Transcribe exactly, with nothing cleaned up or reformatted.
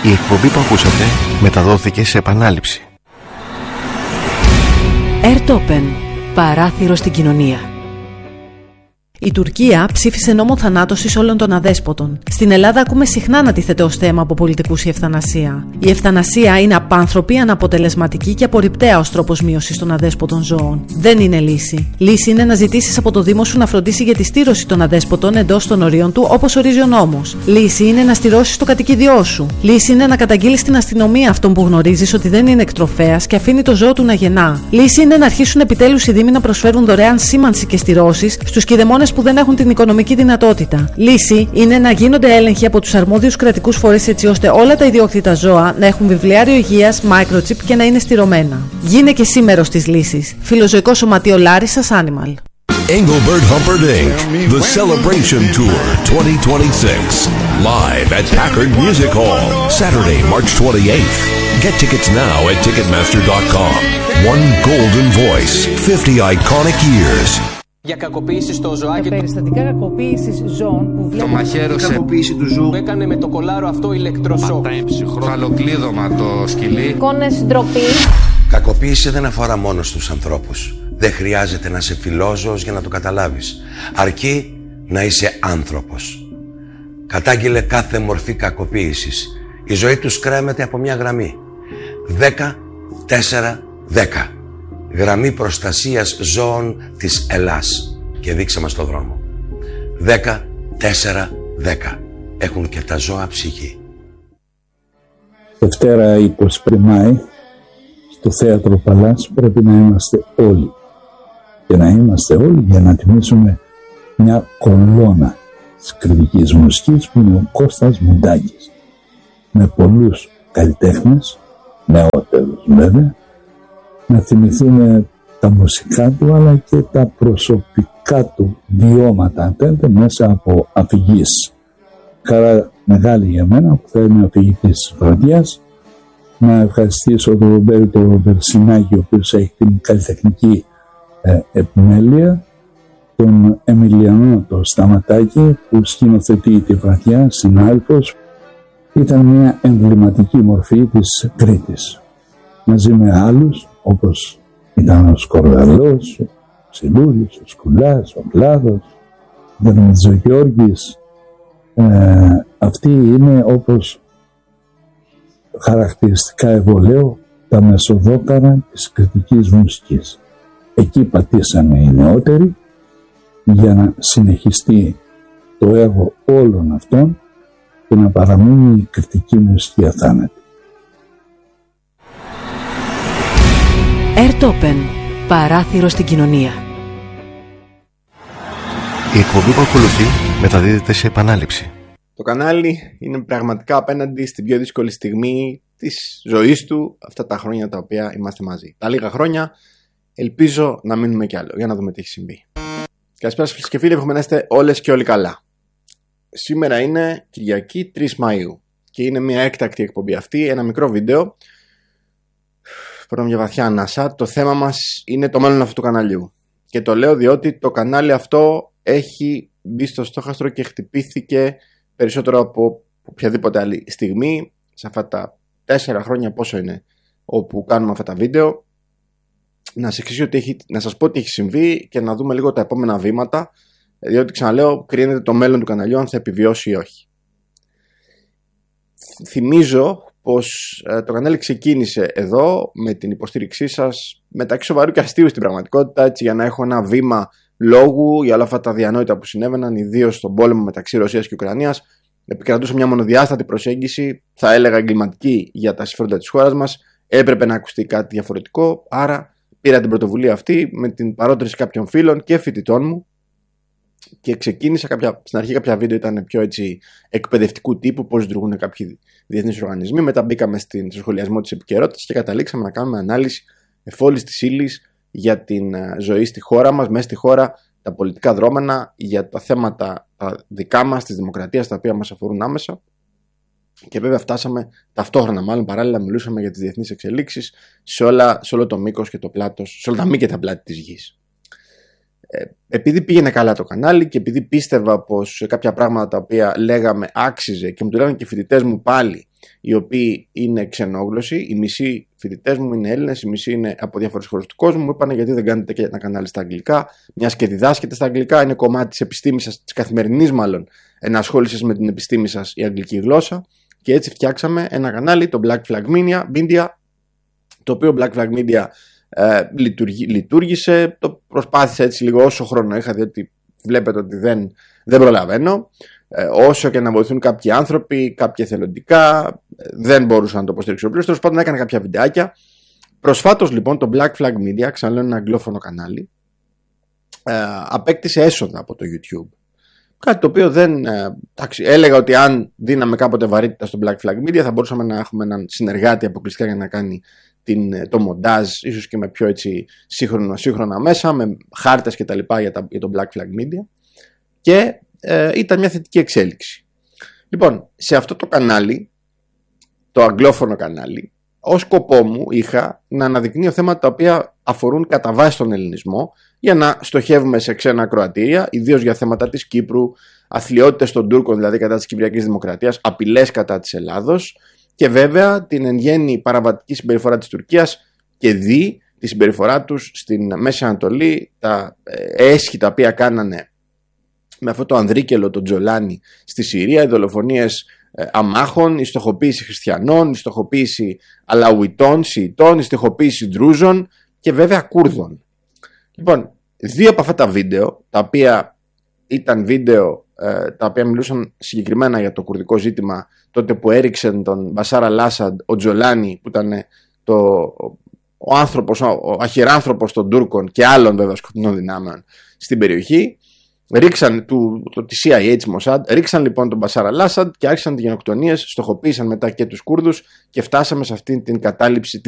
Η εκπομπή που ακούσατε μεταδόθηκε σε επανάληψη. Airtopen. Παράθυρο στην κοινωνία. Η Τουρκία ψήφισε νόμο θανάτωσης όλων των αδέσποτων. Στην Ελλάδα ακούμε συχνά να τίθεται ως θέμα από πολιτικούς η ευθανασία. Η ευθανασία είναι απάνθρωπη, αναποτελεσματική και απορριπταία ως τρόπος μείωσης των αδέσποτων ζώων. Δεν είναι λύση. Λύση είναι να ζητήσεις από το Δήμο σου να φροντίσει για τη στήρωση των αδέσποτων εντός των ορίων του, όπως ορίζει ο νόμος. Λύση είναι να στηρώσεις το κατοικίδιό σου. Λύση είναι να καταγγείλεις στην αστυνομία αυτόν που γνωρίζεις ότι δεν είναι εκτροφέας και αφήνει το ζώο του να γεννά. Λύση είναι να αρχίσουν επιτέλους οι Δήμοι να προσφέρουν δωρεάν σήμανση και στηρώσεις στους κηδεμόνες που δεν έχουν την οικονομική δυνατότητα. Λύση είναι να γίνονται έλεγχοι από τους αρμόδιους κρατικούς φορείς έτσι ώστε όλα τα ιδιόκτητα ζώα να έχουν βιβλιάριο υγείας, microchip και να είναι στηρωμένα. Γίνε και σήμερα της λύσης. Φιλοζωικό Σωματείο Λάρισσας Animal. Engelbert Humperdinck Incorporated. The Celebration Tour twenty twenty-six. Live at Packard Music Hall. Saturday, March twenty-eighth. Get tickets now at ticketmaster dot com. One golden voice. fifty iconic years. Για κακοποίηση στο ζωάκι. Για περιστατικά κακοποίησης ζώων που βλέπουμε. Το μαχαίρωσε. Κακοποίηση του ζώου. Που έκανε με το κολάρο αυτό ηλεκτροσόκ. Φαλοκλείδωμα το σκυλί. Εικόνες ντροπή. Κακοποίηση δεν αφορά μόνο στους ανθρώπους. Δεν χρειάζεται να είσαι φιλόζωος για να το καταλάβεις. Αρκεί να είσαι άνθρωπος. Κατάγγειλε κάθε μορφή κακοποίησης. Η ζωή τους κρέμεται από μια γραμμή. δέκα τέσσερα δέκα. Γραμμή προστασίας ζώων της Ελλάς. Και δείξε μας το δρόμο. δέκα τέσσερα δέκα. Έχουν και τα ζώα ψυχή. Δευτέρα είκοσι πέντε Μάη στο Θέατρο Παλάς πρέπει να είμαστε όλοι. Και να είμαστε όλοι για να τιμήσουμε μια κολόνα της κριτικής μουσικής που είναι ο Κώστας Μουντάκης. Με πολλούς καλλιτέχνες, νεότερους βέβαια, να θυμηθούμε τα μουσικά του αλλά και τα προσωπικά του βιώματα αν θέλετε, μέσα από αφηγήσεις. Χαρά μεγάλη για μένα που θα είμαι αφηγητής της βραδιάς. Να ευχαριστήσω τον Ρομπέρτο Βερσινάκη, ο οποίος έχει την καλλιτεχνική ε, επιμέλεια, τον Εμιλιανό το Σταματάκη που σκηνοθετεί τη βραδιά, συνάδελφος. Ήταν μια εμβληματική μορφή της Κρήτης. Μαζί με άλλους όπως ήταν ο Σκορδαλός, ο Ψιλούρης, ο Σκουλάς, ο Κλάδος, ο Δερμητζογιώργης. Ε, αυτοί είναι όπως χαρακτηριστικά εγώ λέω τα μεσοδόκαρα της κριτικής μουσικής. Εκεί πατήσανε οι νεότεροι για να συνεχιστεί το έργο όλων αυτών και να παραμείνει η κριτική μουσική αθάνατη. Airtopen. Παράθυρο στην κοινωνία. Η εκπομπή που ακολουθεί μεταδίδεται σε επανάληψη. Το κανάλι είναι πραγματικά απέναντι στην πιο δύσκολη στιγμή της ζωής του αυτά τα χρόνια τα οποία είμαστε μαζί. Τα λίγα χρόνια ελπίζω να μείνουμε κι άλλο για να δούμε τι έχει συμβεί. Καλησπέρα σας φίλες και φίλοι, εύχομαι να είστε όλες και όλοι καλά. Σήμερα είναι Κυριακή τρεις Μαΐου και είναι μια έκτακτη εκπομπή αυτή, ένα μικρό βίντεο. Πρώτα μια βαθιά ανάσα. Το θέμα μας είναι το μέλλον αυτού του καναλιού. Και το λέω διότι το κανάλι αυτό έχει μπει στο στόχαστρο και χτυπήθηκε περισσότερο από οποιαδήποτε άλλη στιγμή σε αυτά τα τέσσερα χρόνια πόσο είναι όπου κάνουμε αυτά τα βίντεο. Να σας, εξηγήσω ότι έχει, να σας πω τι έχει συμβεί και να δούμε λίγο τα επόμενα βήματα, διότι ξαναλέω κρίνεται το μέλλον του καναλιού αν θα επιβιώσει ή όχι. Θυμίζω πως ε, το κανάλι ξεκίνησε εδώ με την υποστήριξή σας μεταξύ σοβαρού και αστείου στην πραγματικότητα, έτσι, για να έχω ένα βήμα λόγου για όλα αυτά τα διανόητα που συνέβαιναν, ιδίως στον πόλεμο μεταξύ Ρωσίας και Ουκρανίας. Επικρατούσε μια μονοδιάστατη προσέγγιση, θα έλεγα εγκληματική, για τα συμφέροντα της χώρας μας. Έπρεπε να ακουστεί κάτι διαφορετικό, άρα πήρα την πρωτοβουλία αυτή με την παρότριση κάποιων φίλων και φοιτητών μου και ξεκίνησα κάποια, στην αρχή κάποια βίντεο ήταν πιο έτσι εκπαιδευτικού τύπου, πώς λειτουργούν κάποιοι διεθνείς οργανισμοί. Μετά μπήκαμε στην, στο σχολιασμό της επικαιρότητας και καταλήξαμε να κάνουμε ανάλυση εφόλης της ύλης για την ζωή στη χώρα μας, μέσα στη χώρα, τα πολιτικά δρόμενα, για τα θέματα τα δικά μας, της δημοκρατίας, τα οποία μας αφορούν άμεσα. Και βέβαια φτάσαμε ταυτόχρονα, μάλλον παράλληλα, μιλούσαμε για τις διεθνείς εξελίξεις σε, όλα, σε όλο το μήκος και το πλάτος, σε όλα τα μήκη και τα πλάτη της γης. Ε, επειδή πήγαινε καλά το κανάλι και επειδή πίστευα πως σε κάποια πράγματα τα οποία λέγαμε άξιζε και μου το λέγανε και οι φοιτητές μου πάλι οι οποίοι είναι ξενόγλωσσοι. Οι μισοί φοιτητές μου είναι Έλληνες, οι μισοί είναι από διάφορες χώρες του κόσμου. Μου είπαν γιατί δεν κάνετε και ένα κανάλι στα αγγλικά, μιας και διδάσκετε στα αγγλικά, είναι κομμάτι της επιστήμης σας, της καθημερινής μάλλον ενασχόλησης με την επιστήμη σας η αγγλική γλώσσα. Και έτσι φτιάξαμε ένα κανάλι, το Black Flag Media, το οποίο Black Flag Media ε, λειτουργεί, λειτουργήσε. Το προσπάθησα έτσι λίγο όσο χρόνο είχα, διότι βλέπετε ότι δεν, δεν προλαβαίνω. Ε, όσο και να βοηθούν κάποιοι άνθρωποι, κάποιοι εθελοντικά, δεν μπορούσα να το υποστηρίξω πλήρως. Τέλος πάντων, έκανα κάποια βιντεάκια. Προσφάτως λοιπόν το Black Flag Media, ξαναλέω ένα αγγλόφωνο κανάλι, ε, απέκτησε έσοδα από το YouTube. Κάτι το οποίο δεν. Ε, τάξη, έλεγα ότι αν δίναμε κάποτε βαρύτητα στο Black Flag Media θα μπορούσαμε να έχουμε έναν συνεργάτη αποκλειστικά για να κάνει την, το μοντάζ, ίσως και με πιο έτσι σύγχρονα, σύγχρονα μέσα, με χάρτες και τα λοιπά για, τα, για το Black Flag Media. Και ε, ήταν μια θετική εξέλιξη. Λοιπόν, σε αυτό το κανάλι, το αγγλόφωνο κανάλι, ως σκοπό μου είχα να αναδεικνύω θέματα τα οποία αφορούν κατά βάση τον ελληνισμό, για να στοχεύουμε σε ξένα ακροατήρια, ιδίως για θέματα της Κύπρου, αθλιότητες των Τούρκων, δηλαδή κατά της Κυπριακής Δημοκρατίας, απειλές κατά της Ελλάδος και βέβαια την εν γέννη παραβατική συμπεριφορά της Τουρκίας και δι τη συμπεριφορά τους στην Μέση Ανατολή, τα έσχη τα οποία κάνανε με αυτό το ανδρίκελο, τον Τζολάνι στη Συρία, οι δολοφονίες αμάχων, η στοχοποίηση χριστιανών, η στοχοποίηση Αλαουιτών, Σιητών, η στοχοποίηση Δρούζων και βέβαια Κούρδων. Λοιπόν, δύο από αυτά τα βίντεο, τα οποία ήταν βίντεο ε, τα οποία μιλούσαν συγκεκριμένα για το κουρδικό ζήτημα, τότε που έριξε τον Μπασάρ Αλ-Άσαντ, ο Τζολάνι, που ήταν το, ο, άνθρωπος, ο αχυράνθρωπος των Τούρκων και άλλων βέβαια σκοτεινών δυνάμεων στην περιοχή, ρίξαν του, το, τη σι άι έι της Μοσάντ, ρίξαν λοιπόν τον Μπασάρ Αλ-Άσαντ και άρχισαν τις γενοκτονίες, στοχοποίησαν μετά και τους Κούρδους και φτάσαμε σε αυτήν την κατάληψη,